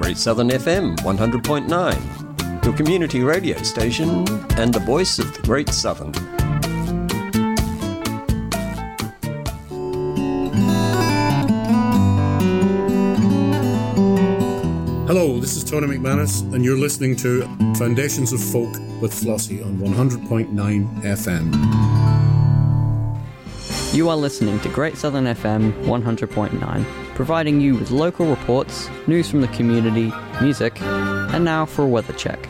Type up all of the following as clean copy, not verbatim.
Great Southern FM 100.9, your community radio station and the voice of the Great Southern. Hello, this is Tony McManus, and you're listening to Foundations of Folk with Flossie on 100.9 FM. You are listening to Great Southern FM 100.9, providing you with local reports, news from the community, music, and now for a weather check.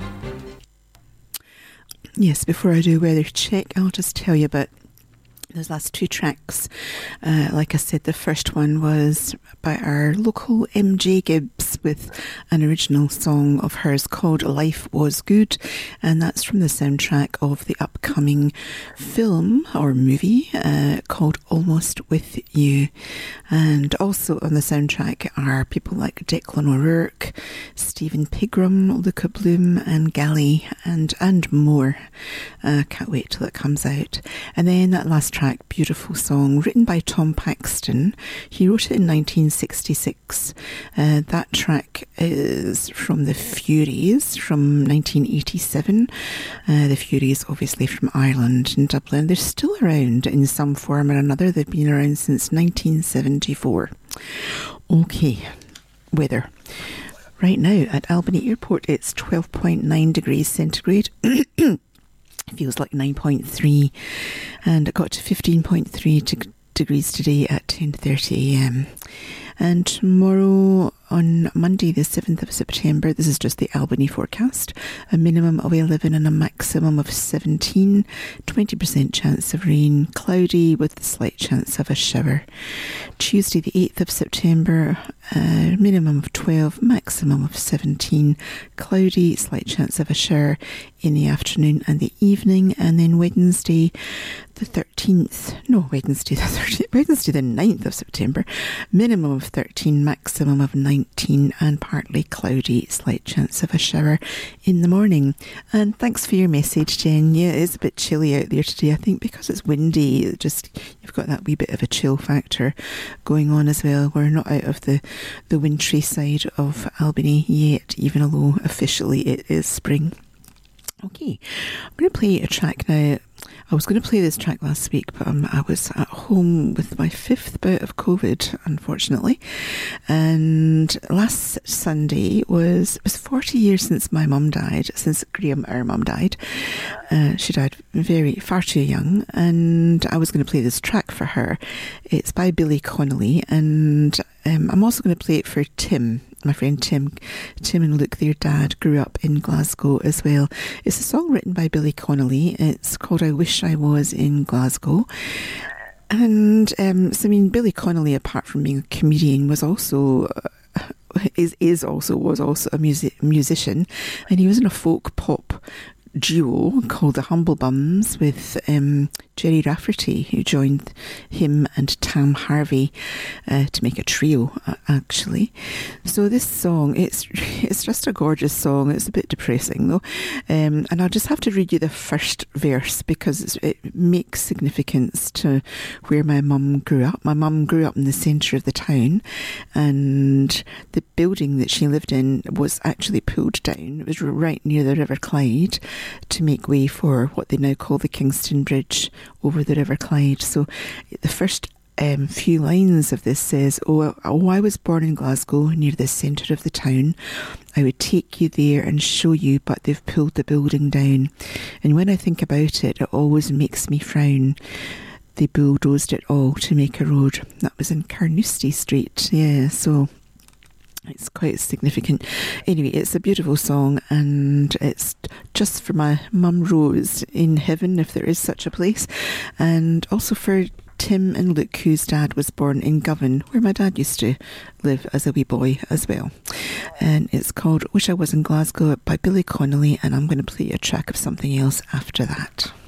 Yes, before I do weather check, I'll just tell you about those last two tracks. Like I said, the first one was by our local MJ Gibbs with an original song of hers called Life Was Good, and that's from the soundtrack of the upcoming film or movie called Almost With You. And also on the soundtrack are people like Declan O'Rourke, Stephen Pigram, Luca Bloom and Gally and more. Can't wait till it comes out. And then that last track, beautiful song written by Tom Paxton. He wrote it in 1966. That track is from the Furies from 1987. The Furies obviously from Ireland and Dublin. They're still around in some form or another. They've been around since 1974. Okay, weather. Right now at Albany Airport it's 12.9 degrees centigrade. Feels like 9.3, and it got to 15.3 degrees today at 10:30 a.m. And tomorrow, on Monday the 7th of September, this is just the Albany forecast, a minimum of 11 and a maximum of 17, 20% chance of rain, cloudy with a slight chance of a shower. Tuesday the 8th of September, minimum of 12, maximum of 17, cloudy, slight chance of a shower in the afternoon and the evening. And then Wednesday the 9th of September, minimum of 13, maximum of 19 and partly cloudy, slight chance of a shower in the morning. And thanks for your message, Jen. Yeah, it is a bit chilly out there today. I think because it's windy, you've got that wee bit of a chill factor going on as well. We're not out of the wintry side of Albany yet, even though officially it is spring. Okay, I'm going to play a track now. I was going to play this track last week, but I was at home with my 5th bout of COVID, unfortunately. And last Sunday was 40 years since my mum died, since Graham, our mum, died. She died far too young, and I was going to play this track for her. It's by Billy Connolly, and I'm also going to play it for Tim. My friend Tim and Luke, their dad, grew up in Glasgow as well. It's a song written by Billy Connolly. It's called I Wish I Was in Glasgow. And Billy Connolly, apart from being a comedian, was also a musician, and he was in a folk pop duo called the Humble Bums with Jerry Rafferty, who joined him and Tam Harvey to make a trio, actually. So this song, it's just a gorgeous song. It's a bit depressing though, and I'll just have to read you the first verse because it makes significance to where my mum grew up. My mum grew up in the centre of the town, and the building that she lived in was actually pulled down. It was right near the River Clyde to make way for what they now call the Kingston Bridge over the River Clyde. So the first few lines of this says, oh, I was born in Glasgow near the centre of the town. I would take you there and show you, but they've pulled the building down. And when I think about it, it always makes me frown. They bulldozed it all to make a road. That was in Carnoustie Street. Yeah, so it's quite significant. Anyway, it's a beautiful song, and it's just for my mum Rose in heaven, if there is such a place, and also for Tim and Luke, whose dad was born in Govan, where my dad used to live as a wee boy as well. And it's called Wish I Was in Glasgow by Billy Connolly, and I'm going to play a track of something else after that.